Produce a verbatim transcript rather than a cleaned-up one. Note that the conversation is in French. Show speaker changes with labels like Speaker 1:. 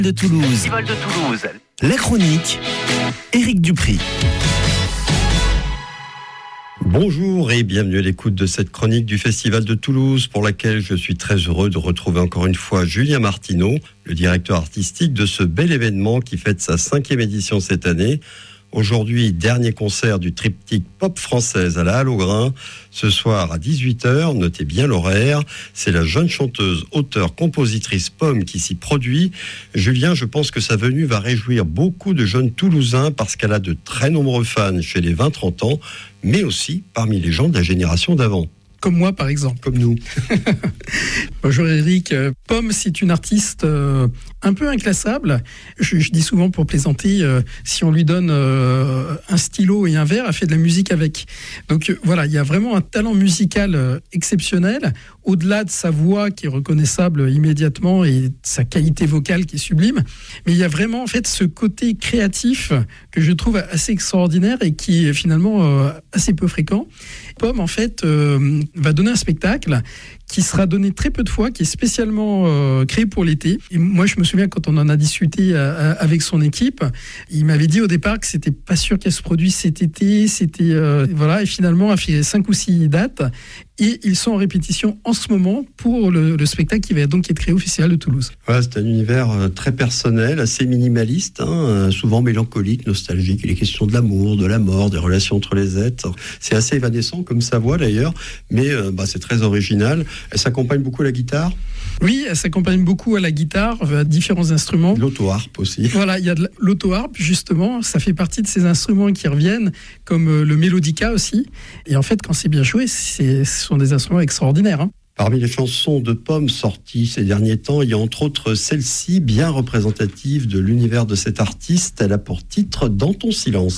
Speaker 1: de Toulouse.
Speaker 2: Festival de Toulouse.
Speaker 1: La chronique, Éric Dupri.
Speaker 3: Bonjour et bienvenue à l'écoute de cette chronique du Festival de Toulouse pour laquelle je suis très heureux de retrouver encore une fois Julien Martineau, le directeur artistique de ce bel événement qui fête sa cinquième édition cette année. Aujourd'hui, dernier concert du triptyque pop française à la Halle aux Grains. Ce soir à dix-huit heures, notez bien l'horaire, c'est la jeune chanteuse, auteure, compositrice Pomme qui s'y produit. Julien, je pense que sa venue va réjouir beaucoup de jeunes Toulousains parce qu'elle a de très nombreux fans chez les vingt trente ans, mais aussi parmi les gens de la génération d'avant.
Speaker 4: Comme moi, par exemple.
Speaker 3: Comme nous.
Speaker 4: Bonjour Eric. Pomme, c'est une artiste euh, un peu inclassable. Je, je dis souvent pour plaisanter, euh, si on lui donne euh, un stylo et un verre, elle fait de la musique avec. Donc euh, voilà, il y a vraiment un talent musical euh, exceptionnel. Au-delà de sa voix qui est reconnaissable immédiatement et de sa qualité vocale qui est sublime. Mais il y a vraiment en fait ce côté créatif que je trouve assez extraordinaire et qui est finalement euh, assez peu fréquent. Pomme, en fait, euh, va donner un spectacle qui sera donné très peu de fois, qui est spécialement euh, créé pour l'été. Et moi, je me souviens quand on en a discuté à, à, avec son équipe, il m'avait dit au départ que c'était pas sûr qu'elle se produise cet été. C'était euh, voilà, et finalement, elle a fait cinq ou six dates. Et ils sont en répétition en ce moment pour le, le spectacle qui va donc être créé au Festival de Toulouse.
Speaker 3: Voilà, c'est un univers très personnel, assez minimaliste, hein, souvent mélancolique, nostalgique. Il est question de l'amour, de la mort, des relations entre les êtres. C'est assez évanescent comme sa voix d'ailleurs, mais euh, bah, c'est très original. Elle s'accompagne beaucoup à la guitare.
Speaker 4: Oui, elle s'accompagne beaucoup à la guitare, à différents instruments.
Speaker 3: L'auto-harpe aussi.
Speaker 4: Voilà, il y a de l'auto-harpe, justement. Ça fait partie de ces instruments qui reviennent, comme le mélodica aussi. Et en fait, quand c'est bien joué, c'est, ce sont des instruments extraordinaires. Hein.
Speaker 3: Parmi les chansons de Pomme sorties ces derniers temps, il y a entre autres celle-ci, bien représentative de l'univers de cet artiste. Elle a pour titre « Dans ton silence ».